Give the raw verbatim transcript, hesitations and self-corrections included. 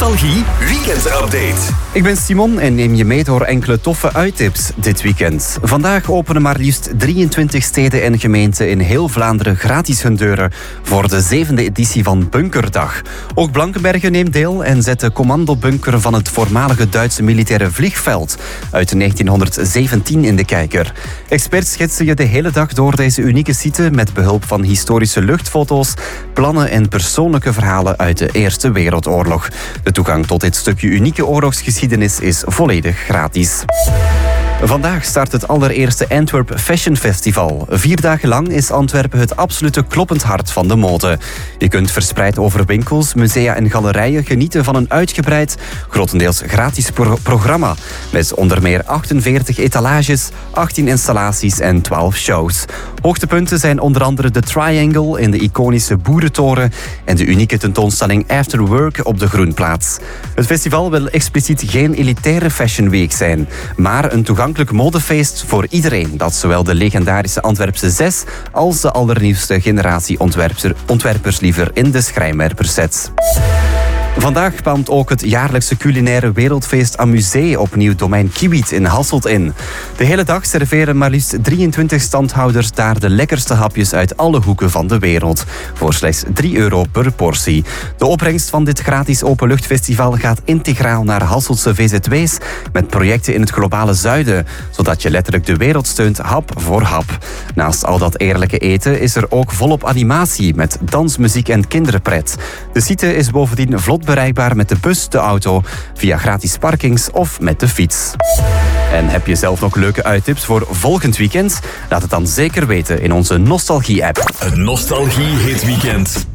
Nostalgie Weekend Update. Ik ben Simon en neem je mee door enkele toffe uittips dit weekend. Vandaag openen maar liefst drieëntwintig steden en gemeenten in heel Vlaanderen gratis hun deuren voor de zevende editie van Bunkerdag. Ook Blankenberge neemt deel en zet de commandobunker van het voormalige Duitse militaire vliegveld uit negentienhonderdzeventien in de kijker. Experts schetsen je de hele dag door deze unieke site met behulp van historische luchtfoto's, plannen en persoonlijke verhalen uit de Eerste Wereldoorlog. De toegang tot dit stukje unieke oorlogsgeschiedenis is volledig gratis. Vandaag start het allereerste Antwerp Fashion Festival. Vier dagen lang is Antwerpen het absolute kloppend hart van de mode. Je kunt verspreid over winkels, musea en galerijen genieten van een uitgebreid, grotendeels gratis pro- programma. Met onder meer achtenveertig etalages, achttien installaties en twaalf shows. Hoogtepunten zijn onder andere de Triangle in de iconische Boerentoren en de unieke tentoonstelling After Work op de Groenplaats. Het festival wil expliciet geen elitaire fashion week zijn, maar een toegankelijk modefeest voor iedereen dat zowel de legendarische Antwerpse zes als de allernieuwste generatie ontwerper, ontwerpers liever in de schrijnwerpers zet. Vandaag paalmt ook het jaarlijkse culinaire wereldfeest Amusee opnieuw domein Kiewit in Hasselt in. De hele dag serveren maar liefst drieëntwintig standhouders daar de lekkerste hapjes uit alle hoeken van de wereld. Voor slechts drie euro per portie. De opbrengst van dit gratis openluchtfestival gaat integraal naar Hasseltse V Z W's met projecten in het globale zuiden, zodat je letterlijk de wereld steunt hap voor hap. Naast al dat eerlijke eten is er ook volop animatie met dans, muziek en kinderpret. De site is bovendien vlot bereikbaar met de bus, de auto, via gratis parkings of met de fiets. En heb je zelf nog leuke uittips voor volgend weekend? Laat het dan zeker weten in onze Nostalgie-app. Het Nostalgie Hit Weekend.